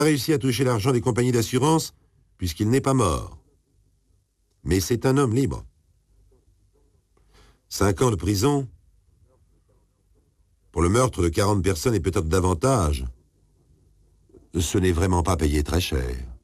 réussi à toucher l'argent des compagnies d'assurance puisqu'il n'est pas mort. Mais c'est un homme libre. 5 ans de prison pour le meurtre de 40 personnes et peut-être davantage. Ce n'est vraiment pas payé très cher.